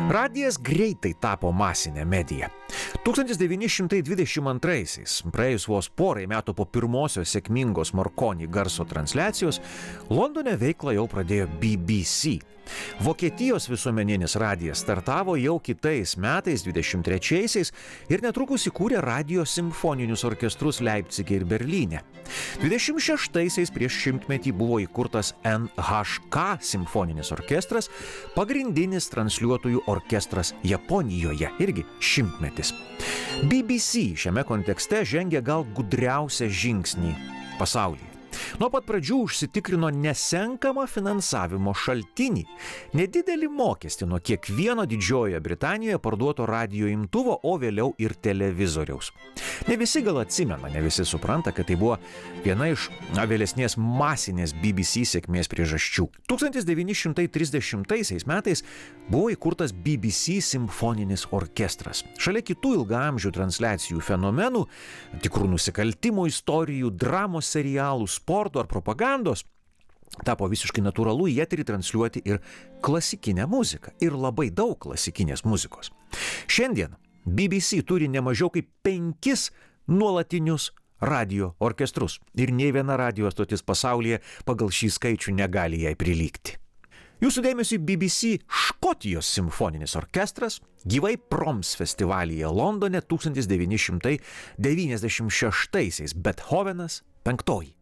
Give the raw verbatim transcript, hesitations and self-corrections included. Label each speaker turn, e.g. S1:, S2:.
S1: Radijas greitai tapo masinė medija. tūkstantis devyni šimtai dvidešimt antraisiais, praėjus vos porai metų po pirmosios sėkmingos Marconi garso transliacijos, Londone veiklą jau pradėjo B B C. Vokietijos visuomeninis radijas startavo jau kitais metais, dvidešimt trečiaisiais, ir netrukus įkūrė radijo simfoninius orkestrus Leipcige ir Berlyne. dvidešimt šeštaisiais prieš šimtmetį buvo įkurtas N H K simfoninis orkestras, pagrindinis transliuotojų orkestras Japonijoje, irgi šimtmetis. B B C šiame kontekste žengia gal gudriausią žingsnį pasaulyje. Nuo pat pradžių užsitikrino nesenkamą finansavimo šaltinį, nedidelį mokestį nuo kiekvieno Didžiojoje Britanijoje parduoto radijo imtuvo, o vėliau ir televizoriaus. Ne visi gal atsimena, ne visi supranta, kad tai buvo viena iš na, vėlesnės masinės B B C sėkmės priežasčių. tūkstantis devyni šimtai trisdešimtaisiais metais buvo įkurtas B B C simfoninis orkestras. Šalia kitų ilgaamžių transliacijų fenomenų, tikrų nusikaltimų istorijų, dramos serialų, sporto ar propagandos, tapo visiškai natūralu į eterį transliuoti ir klasikinę muziką, ir labai daug klasikinės muzikos. Šiandien B B C turi ne mažiau kaip penkis nuolatinius radio orkestrus, ir nei viena radio stotis pasaulyje pagal šį skaičių negali jai prilygti. Jūsų dėmesiui B B C Škotijos simfoninis orkestras gyvai Proms festivalyje Londone tūkstantis devyni šimtai devyniasdešimt šeštaisiais, Bethovenas penktoji.